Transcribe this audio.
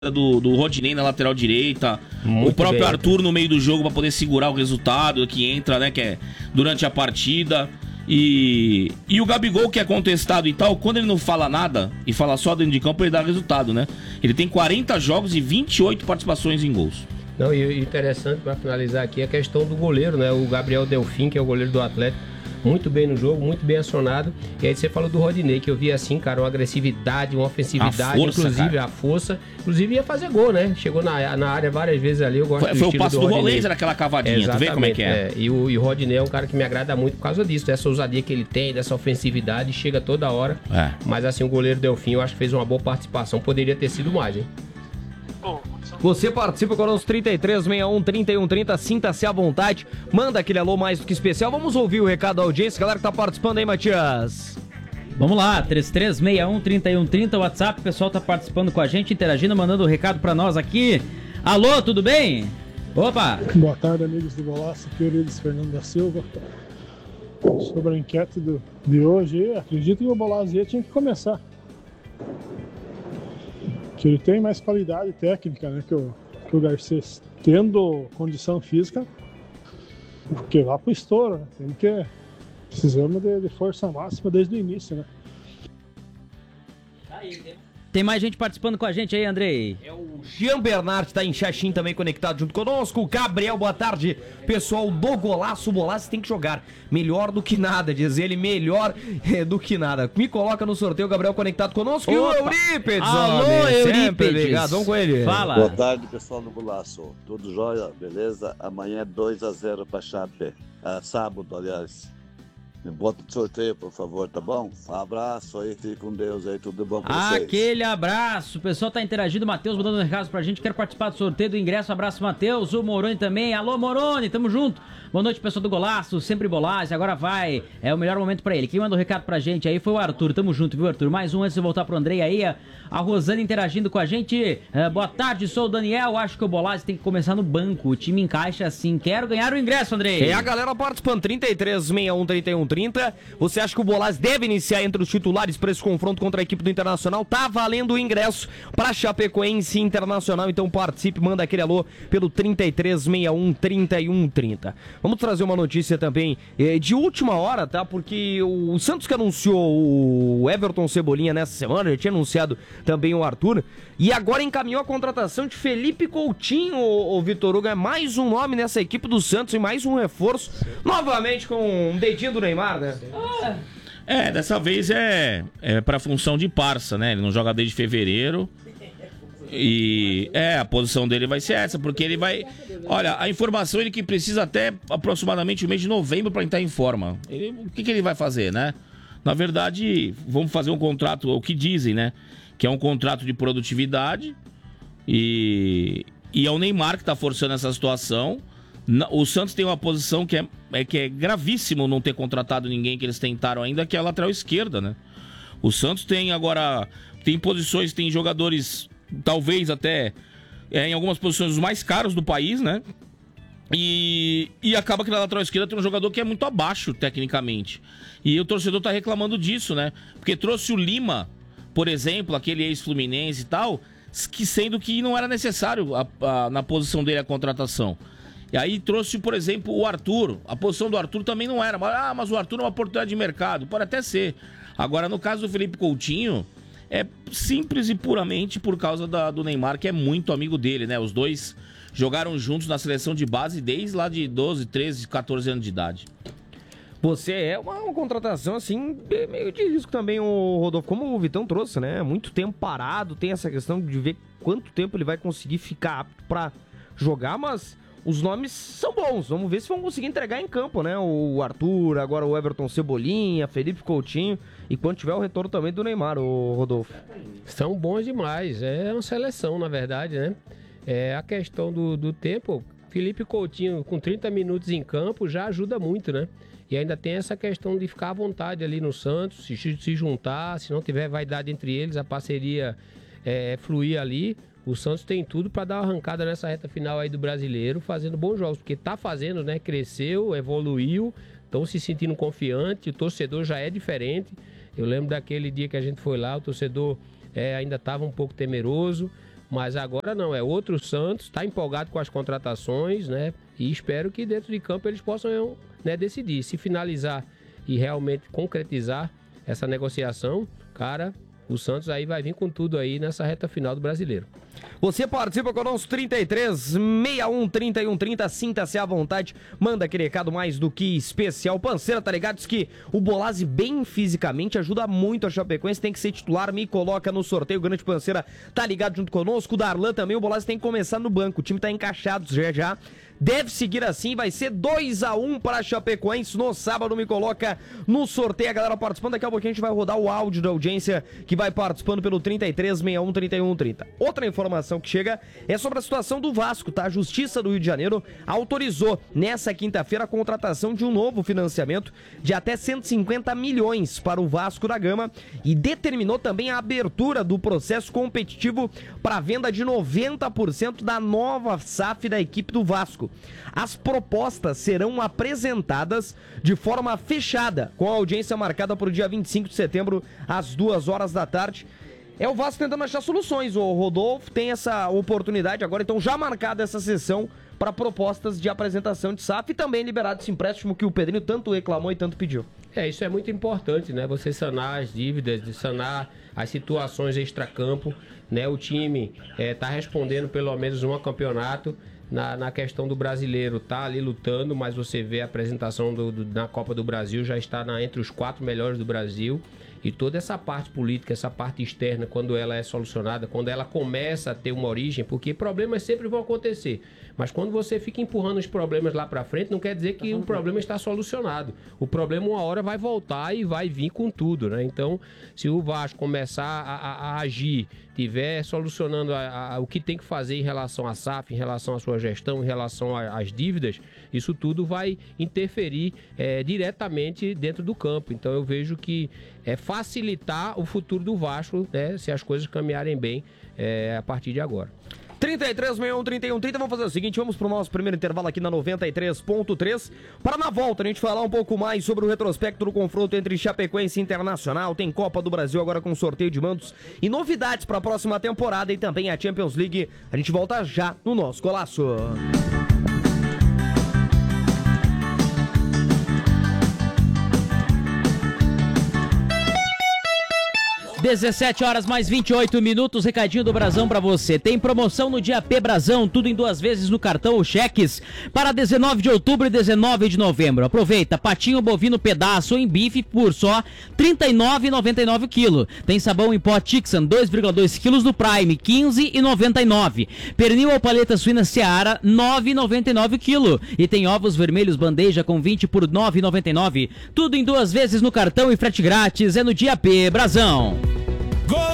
do Rodinei na lateral direita, Muito o próprio bem, Arthur no meio do jogo para poder segurar o resultado que entra, né, que é durante a partida. E o Gabigol, que é contestado e tal, quando ele não fala nada e fala só dentro de campo, ele dá resultado, né? Ele tem 40 jogos e 28 participações em gols. Não, e interessante para finalizar aqui a questão do goleiro, né? O Gabriel Delfim, que é o goleiro do Atlético, muito bem no jogo, muito bem acionado. E aí você falou do Rodinei, que eu vi assim, cara, uma agressividade, uma ofensividade, inclusive a força. Inclusive ia fazer gol, né? Chegou na área várias vezes ali, eu gosto do estilo do Rodinei. Foi o passo do Rolês, era aquela cavadinha, exatamente, tu vê como é que é? E o Rodinei é um cara que me agrada muito por causa disso, dessa ousadia que ele tem, dessa ofensividade, chega toda hora. Mas assim, o goleiro Delfim, eu acho que fez uma boa participação, poderia ter sido mais, hein? Você participa conosco 3361-3130, sinta-se à vontade, manda aquele alô mais do que especial. Vamos ouvir o recado da audiência, galera que tá participando aí, Matias. Vamos lá, 3361-3130, o WhatsApp, o pessoal tá participando com a gente, interagindo, mandando um recado pra nós aqui. Alô, tudo bem? Opa! Boa tarde, amigos do Golaço, aqui é o Eurides Fernando da Silva. Sobre a enquete de hoje, acredito que o Bolazia tinha que começar. Que ele tem mais qualidade técnica, né, que o Garcês, tendo condição física, porque lá pro estouro, né, precisamos de força máxima desde o início, né. Tem mais gente participando com a gente aí, Andrei. É o Jean Bernard, tá em Xaxim também conectado junto conosco. O Gabriel, boa tarde. Pessoal do Golaço, o Golaço tem que jogar melhor do que nada, diz ele, melhor do que nada. Me coloca no sorteio, Gabriel conectado conosco. E o Eurípedes, alô, Eurípedes. Ligado, vamos com ele. Fala. Boa tarde, pessoal do Golaço. Tudo jóia, beleza? Amanhã é 2-0 pra Chape. Sábado, aliás. Me bota no sorteio, por favor, tá bom? Um abraço aí, fique com Deus aí, tudo bom pra vocês. Aquele abraço, o pessoal tá interagindo, o Matheus mandando um recado pra gente, quer participar do sorteio do ingresso, abraço Matheus, o Moroni também, alô Moroni, tamo junto. Boa noite, pessoal do Golaço, sempre Bolazzi, agora vai, é o melhor momento pra ele. Quem mandou um recado pra gente aí foi o Arthur, tamo junto, viu, Arthur? Mais um antes de voltar pro Andrei aí, a Rosane interagindo com a gente. Boa tarde, sou o Daniel, acho que o Bolazzi tem que começar no banco, o time encaixa assim, quero ganhar o ingresso, Andrei. É a galera participando, 3361-3130, você acha que o Bolazzi deve iniciar entre os titulares para esse confronto contra a equipe do Internacional? Tá valendo o ingresso pra Chapecoense Internacional, então participe, manda aquele alô pelo 3361-3130. Vamos trazer uma notícia também de última hora, tá? Porque o Santos que anunciou o Everton Cebolinha nessa semana, já tinha anunciado também o Arthur, e agora encaminhou a contratação de Felipe Coutinho, o Vitor Hugo, é mais um nome nessa equipe do Santos e mais um reforço, novamente com um dedinho do Neymar, né? Dessa vez é pra função de parça, né? Ele não joga desde fevereiro. E a posição dele vai ser essa, porque ele vai... Olha, a informação ele que precisa até aproximadamente o mês de novembro para entrar em forma. O que ele vai fazer, né? Na verdade, vamos fazer um contrato, o que dizem, né? Que é um contrato de produtividade e é o Neymar que tá forçando essa situação. O Santos tem uma posição que é gravíssimo não ter contratado ninguém que eles tentaram ainda, que é a lateral esquerda, né? O Santos tem agora... Tem posições, tem jogadores... Talvez até em algumas posições os mais caros do país, né? E acaba que na lateral esquerda tem um jogador que é muito abaixo tecnicamente. E o torcedor tá reclamando disso, né? Porque trouxe o Lima, por exemplo, aquele ex-Fluminense e tal, que sendo que não era necessário na posição dele a contratação. E aí trouxe, por exemplo, o Arthur. A posição do Arthur também não era. Mas o Arthur é uma oportunidade de mercado. Pode até ser. Agora, no caso do Felipe Coutinho... É simples e puramente por causa do Neymar, que é muito amigo dele, né? Os dois jogaram juntos na seleção de base desde lá de 12, 13, 14 anos de idade. Você é uma contratação, assim, meio de risco também, o Rodolfo, como o Vitão trouxe, né? Muito tempo parado, tem essa questão de ver quanto tempo ele vai conseguir ficar apto pra jogar, mas... Os nomes são bons, vamos ver se vão conseguir entregar em campo, né? O Arthur, agora o Everton Cebolinha, Felipe Coutinho e quando tiver o retorno também do Neymar, o Rodolfo. São bons demais, é uma seleção na verdade, né? A questão do tempo, Felipe Coutinho com 30 minutos em campo já ajuda muito, né? E ainda tem essa questão de ficar à vontade ali no Santos, se juntar, se não tiver vaidade entre eles, a parceria fluir ali. O Santos tem tudo para dar uma arrancada nessa reta final aí do Brasileiro, fazendo bons jogos, porque tá fazendo, né? Cresceu, evoluiu, estão se sentindo confiante, o torcedor já é diferente. Eu lembro daquele dia que a gente foi lá, o torcedor ainda estava um pouco temeroso, Mas agora não, é outro Santos, está empolgado com as contratações, né? E espero que dentro de campo eles possam, né, decidir. Se finalizar e realmente concretizar essa negociação, cara, o Santos aí vai vir com tudo aí nessa reta final do Brasileiro. Você participa conosco, 33 61 31 30, sinta-se à vontade, manda aquele recado mais do que especial. Panceira, tá ligado? Diz que o Bolazzi bem fisicamente ajuda muito a Chapecoense, tem que ser titular, me coloca no sorteio. O grande Panceira tá ligado junto conosco, o Darlan também, o Bolazzi tem que começar no banco, o time tá encaixado já. Deve seguir assim, vai ser 2-1 para a Chapecoense no sábado, me coloca no sorteio. A galera participando, daqui a pouquinho a gente vai rodar o áudio da audiência que vai participando pelo 33 61 31 30. Outra informação que chega é sobre a situação do Vasco, tá? A Justiça do Rio de Janeiro autorizou nessa quinta-feira a contratação de um novo financiamento de até 150 milhões para o Vasco da Gama e determinou também a abertura do processo competitivo para a venda de 90% da nova SAF da equipe do Vasco. As propostas serão apresentadas de forma fechada, com a audiência marcada para o dia 25 de setembro, às 2 da tarde. É o Vasco tentando achar soluções. O Rodolfo tem essa oportunidade agora, então já marcada essa sessão para propostas de apresentação de SAF e também liberado esse empréstimo que o Pedrinho tanto reclamou e tanto pediu. Isso é muito importante, né? Você sanar as dívidas, de sanar as situações extracampo, né? O time tá respondendo pelo menos um campeonato. Na questão do brasileiro, tá ali lutando, mas você vê a apresentação na Copa do Brasil, já está entre os 4 melhores do Brasil. E toda essa parte política, essa parte externa, quando ela é solucionada, quando ela começa a ter uma origem, porque problemas sempre vão acontecer. Mas quando você fica empurrando os problemas lá para frente, não quer dizer que o problema está solucionado. O problema uma hora vai voltar e vai vir com tudo, né? Então, se o Vasco começar a agir, tiver solucionando o que tem que fazer em relação à SAF, em relação à sua gestão, em relação às dívidas, isso tudo vai interferir diretamente dentro do campo. Então eu vejo que facilitar o futuro do Vasco, né, se as coisas caminharem bem a partir de agora. 33 61 31 30, vamos fazer o seguinte, vamos pro nosso primeiro intervalo aqui na 93.3, para na volta a gente falar um pouco mais sobre o retrospecto do confronto entre Chapecoense e Internacional. Tem Copa do Brasil agora com sorteio de mandos e novidades para a próxima temporada e também a Champions League. A gente volta já no nosso Golaço. 17 horas mais 28 minutos, recadinho do Brasão pra você. Tem promoção no dia P Brasão, tudo em 2 vezes no cartão ou cheques, para 19 de outubro e 19 de novembro. Aproveita, patinho bovino pedaço em bife por só R$ 39,99 kg. Tem sabão em pó Tixan 2,2 kg do Prime, R$ 15,99. Pernil ou paleta suína Seara, R$ 9,99 kg. E tem ovos vermelhos bandeja com 20 por R$ 9,99. Tudo em 2 vezes no cartão e frete grátis, é no dia P Brasão.